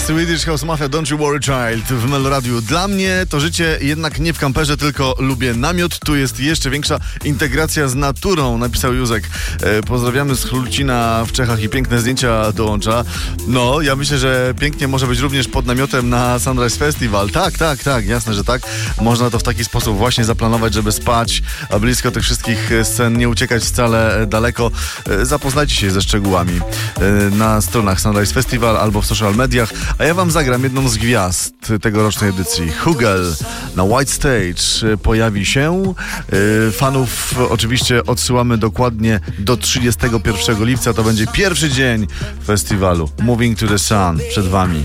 Swedish House Mafia, Don't You Worry Child w Meloradiu. Dla mnie to życie jednak nie w kamperze, tylko lubię namiot. Tu jest jeszcze większa integracja z naturą, napisał Józek. Pozdrawiamy z Chlucina w Czechach i piękne zdjęcia dołącza. No, ja myślę, że pięknie może być również pod namiotem na Sunrise Festival. Tak, jasne, że tak. Można to w taki sposób właśnie zaplanować, żeby spać blisko tych wszystkich scen, nie uciekać wcale daleko. Zapoznajcie się ze szczegółami na stronach Sunrise Festival albo w social mediach, a ja wam zagram jedną z gwiazd tegorocznej edycji. Hugel na White Stage pojawi się. Fanów oczywiście odsyłamy dokładnie do 31 lipca. To będzie pierwszy dzień festiwalu. Moving to the Sun przed wami.